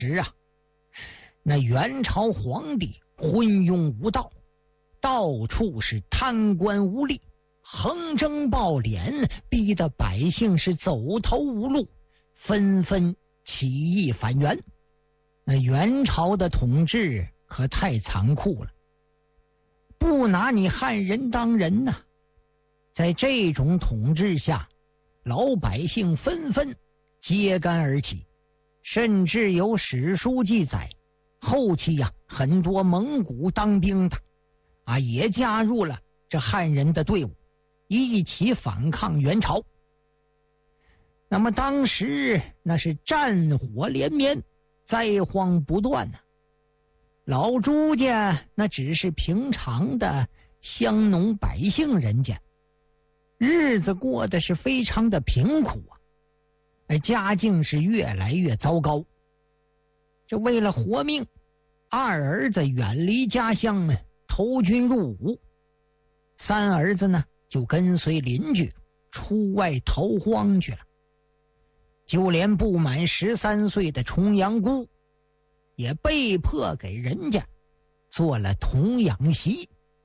时啊，那元朝皇帝昏庸无道，到处是贪官污吏，横征暴敛，逼得百姓是走投无路，纷纷起义反元。那元朝的统治可太残酷了，不拿你汉人当人呐。在这种统治下，老百姓纷纷揭竿而起，甚至有史书记载，后期很多蒙古当兵的也加入了这汉人的队伍，一起反抗元朝。那么当时那是战火连绵，灾荒不断老朱家那只是平常的乡农百姓人家，日子过得是非常的贫苦家境是越来越糟糕。这为了活命，二儿子远离家乡投军入伍，三儿子呢就跟随邻居出外逃荒去了。就连不满13岁的重阳姑也被迫给人家做了童养媳。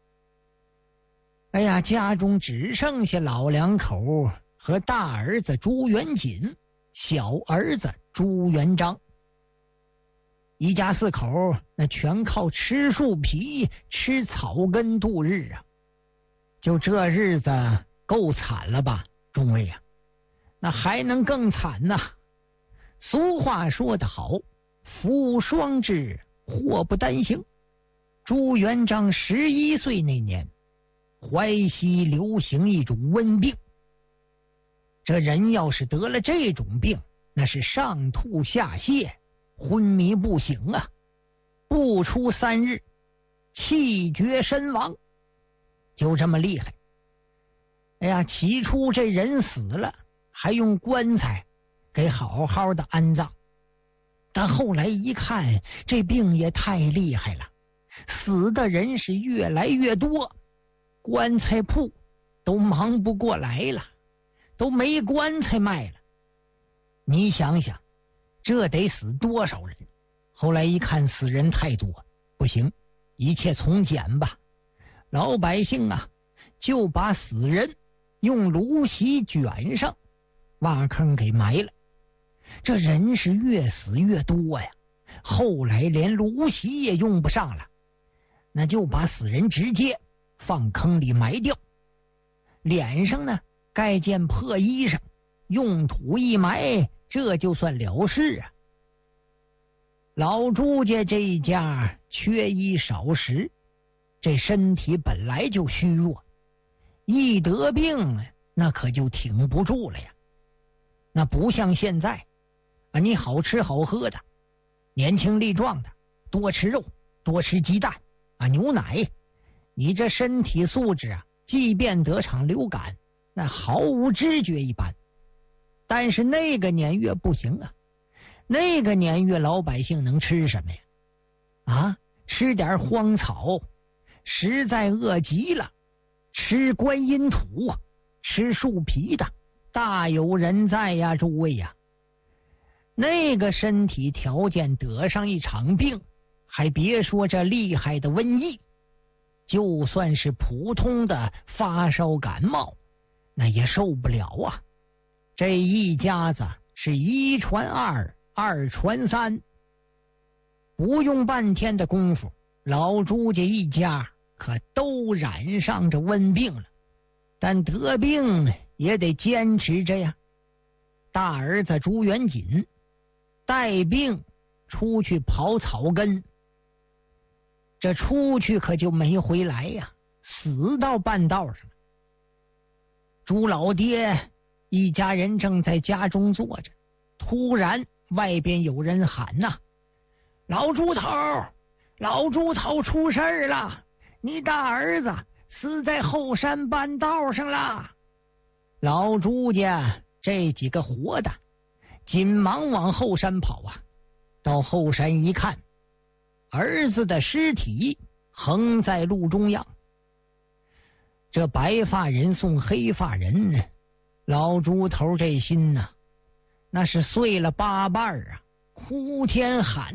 家中只剩下老两口和大儿子朱元锦，小儿子朱元璋，一家4口那全靠吃树皮吃草根度日就这日子够惨了吧，众位那还能更惨呢。俗话说得好，福无双至，祸不单行。朱元璋11岁那年，淮西流行一种瘟病，这人要是得了这种病，那是上吐下泻，昏迷不醒不出3日气绝身亡，就这么厉害。起初这人死了，还用棺材给好好的安葬，但后来一看，这病也太厉害了，死的人是越来越多，棺材铺都忙不过来了，都没棺材卖了。你想想，这得死多少人？后来一看死人太多，不行，一切从简吧。老百姓就把死人用芦席卷上，挖坑给埋了。这人是越死越多呀，后来连芦席也用不上了，那就把死人直接放坑里埋掉，脸上呢盖件破衣裳，用土一埋，这就算了事老朱家这一家缺衣少食，这身体本来就虚弱，一得病那可就挺不住了呀。那不像现在你好吃好喝的，年轻力壮的，多吃肉，多吃鸡蛋牛奶，你这身体素质即便得场流感，那毫无知觉一般。但是那个年月不行那个年月老百姓能吃什么呀？吃点荒草，实在饿极了，吃观音土，吃树皮的，大有人在呀，诸位那个身体条件得上一场病，还别说这厉害的瘟疫，就算是普通的发烧感冒，那也受不了这一家子是一传二，二传三，不用半天的功夫，老朱家一家可都染上这瘟病了。但得病也得坚持着呀。大儿子朱元锦带病出去刨草根，这出去可就没回来呀，死到半道上。朱老爹一家人正在家中坐着，突然外边有人喊老朱头，老朱头出事儿了，你大儿子死在后山半道上了。老朱家这几个活的紧忙往后山跑到后山一看，儿子的尸体横在路中央。这白发人送黑发人，老朱头这心那是碎了8瓣哭天喊